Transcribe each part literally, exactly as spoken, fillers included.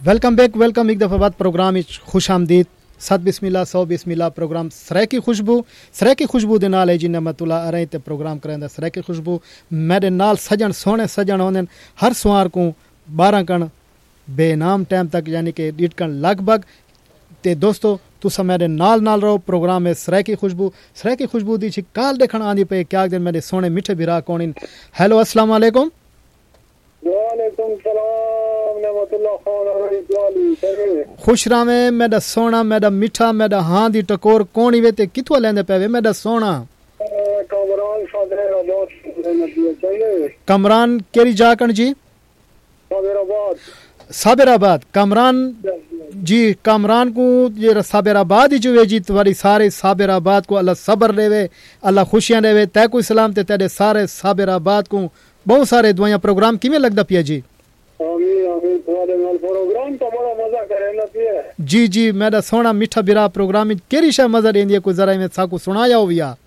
welcome back welcome एक दफ़ा बाद प्रोग्राम खुश आमदीद सत बिस्मिल्ला सौ बिस्मिल्ला प्रोग्राम सरै की खुशबू सरै की खुशबू दे नाल है जी नमतुल्ला अरें ते प्रोग्राम करेंदा सरै की खुशबू मेरे नाल सजन सोहने सजन होंदे हर सोमवार को बारह कण बेनाम टाइम तक यानी कि डेढ़ कण लगभग ते दोस्तों तुसा मेरे नाल नाल रहो प्रोग्राम में सरै की खुशबू सरै की खुशबू दी काल देखण आंदी पे क्या दिन मेरे सोहने मिठे बिरा कौन हेलो अस्सलाम वालेकुम वालेकुम सलाम नमतुल्लाह खान खुश रामे मेरा सोना मेरा मिठा मेरा हां दी टकोर कोणी वे ते किथों लेंदे पेवे मेरा सोना कमरान सादराबाद कमरान केरी जाकण जी सादराबाद साबराबाद कमरान जी कमरान को ये साबराबाद ही जो जी तुम्हारी सारे साबराबाद को अल्लाह सब्र देवे अल्लाह खुशियां देवे तै को सलाम ते तेरे सारे साबराबाद को बहुत सारे दुआयां प्रोग्राम किवें लगदा पिया जी आमीन आमीन तुम्हारे नाल प्रोग्राम तो बड़ा मजा करेला पिया जी जी मेरा सोना मिठा बिरा प्रोग्राम में केरी शय मजा देंदी है कोई जरा में साकू सुनाया हो विया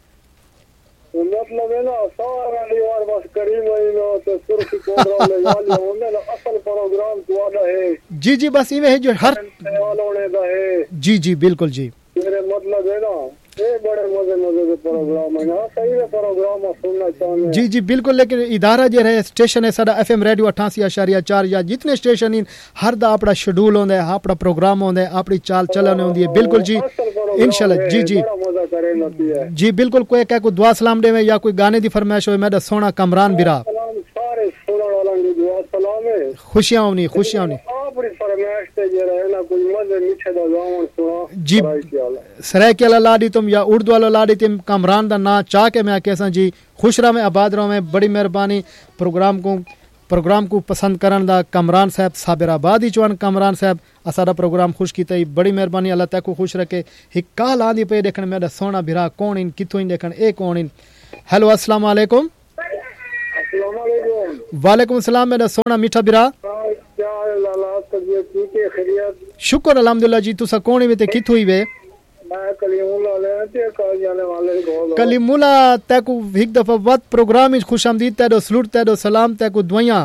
मतलब है ना सारा दीवार बस करीब है ना तो सुर की प्रोग्राम ले वाली होने ना असल प्रोग्राम तुम्हारा है जी जी बस इवे है जो हर वालों दा है जी जी बिल्कुल जी मेरे मतलब है ना ये बड़े मजे मजे के प्रोग्राम है ना सही है प्रोग्राम सुनना चाहते जी जी बिल्कुल लेकिन इदारा जो है स्टेशन है साडा एफएम रेडियो अठासी आशारिया चार या जितने स्टेशन इन हर दा अपना शेड्यूल होंदा है अपना प्रोग्राम होंदा है अपनी चाल चलन होंदी है बिल्कुल जी इंशाल्लाह जी जी मजा करे लगी है जी बिल्कुल कोई क्या कोई दुआ सलाम देवे या कोई गाने दी फरमाइश होवे मेरा सोना कमरान बिरा सारे सुनने वालों की दुआ सलाम है खुशियां होनी खुशियां होनी अपनी फरमाइश से जे रहे ना कोई मजे मीठे दा जावन सुना जी सराय के लाडी तुम या उर्दू वाला लाडी तुम कमरान दा ना चाह के मैं कैसा जी खुश रहो में आबाद रहो में बड़ी मेहरबानी प्रोग्राम को प्रोग्राम को पसंद करन दा कमरान साहब साबराबाद ही चवन कमरान साहब असादा प्रोग्राम खुश कीता बड़ी मेहरबानी अल्लाह तक को खुश रखे हिक काल आंदी पे देखण मेरा सोना भिरा कौन इन किथों इन देखण ए कौन इन हेलो अस्सलाम वालेकुम अस्सलाम वालेकुम वालेकुम सलाम मेरा सोना मिठा बिरा क्या लाला तबीयत ठीक है खैरियत शुक्र अल्हम्दुलिल्लाह जी तुसा कौन वे ते किथों ही वे मैं कलीमुल्लाह ले ते काल जाने वाले को कलीमुल्लाह ते को एक दफा वत प्रोग्राम में खुशामदीद ते दो सलूट ते दो सलाम ते को दुआयां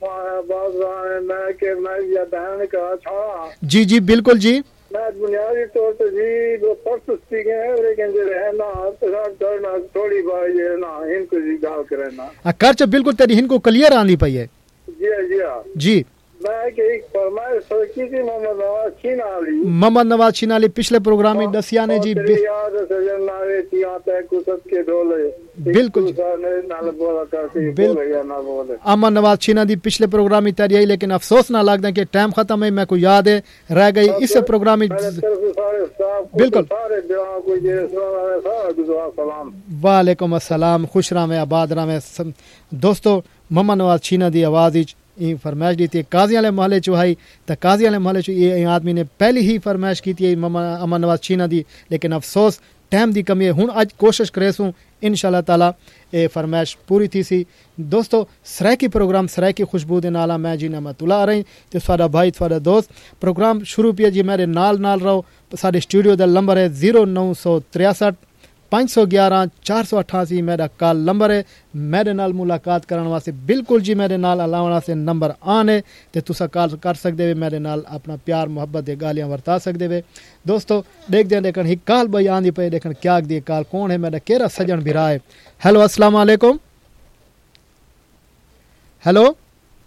मैं के मैं या बहन का था जी जी बिल्कुल जी मैं बुनियादी तौर पे जी दो परस्ती के है लेकिन जो है ना तो करना थोड़ी बार ये ना इनको जी गाल करना आ कर्च बिल्कुल तेरी इनको क्लियर आंदी पई है जी जी जी मैं के एक फरमाइश की थी मोहम्मद नवाज छीनाली मोहम्मद नवाज छीनाली पिछले प्रोग्राम में दसिया ने जी याद सजन नावे तिया पे कुसत के ढोले बिल्कुल नाल बोला करती बोले या ना बोले अमन नवाज छीना दी पिछले प्रोग्राम में तैयारी आई लेकिन अफसोस ना लगदा कि टाइम खत्म है मैं को याद है रह गई इस प्रोग्राम में बिल्कुल सारे दुआ को ये सारा दुआ सलाम वालेकुम अस्सलाम खुश रहा में आबाद रहा में दोस्तों मोहम्मद नवाज छीना दी आवाज ये फरमाइश दी थी काजी वाले महले चुहाई तो काजी वाले महले चु ये आदमी ने पहली ही फरमाइश की थी अमन नवाज छीना दी लेकिन अफसोस टाइम दी कमी है हुण अज कोशिश करेसूं इंशाल्लाह ताला ये फरमाइश पूरी थी सी दोस्तों सराय की प्रोग्राम सराय की खुशबू दे नाला मैं जी नमतुल्लाह रही ते साडा भाई साडा दोस्त प्रोग्राम शुरू पिया जी मेरे नाल नाल रहो साडे स्टूडियो दा नंबर है जीरो नौ सौ तिरसठ पाँच सौ ग्यारह चार सौ अठासी मेरा कॉल नंबर है मेरे नाल मुलाकात करने वास्ते बिल्कुल जी मेरे नाल अलावा से नंबर आन है ते तुसा कॉल कर सकदे वे मेरे नाल अपना प्यार मोहब्बत दे गालियां वरता सकदे वे दोस्तों देख दे देखन ही कॉल भाई आंदी पे देखन क्या दी कॉल कौन है मेरा केरा सजन भिरा है हेलो अस्सलाम वालेकुम हेलो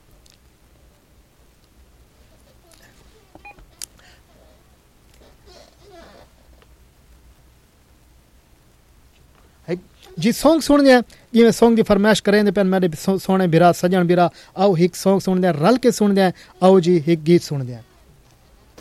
जी सॉन्ग सुन दिया जिवें सॉन्ग की फरमाइश करें पे मेरे सोने बिरा सजन बिरा आओ एक सॉन्ग सुन दिया रल के सुन दिया आओ जी एक गीत सुन दिया